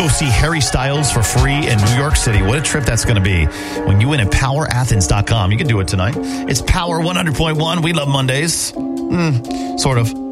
go see Harry Styles for free in New York City. What a trip that's going to be. When you win at powerathens.com, you can do it tonight. It's Power 100.1. We love Mondays. Sort of.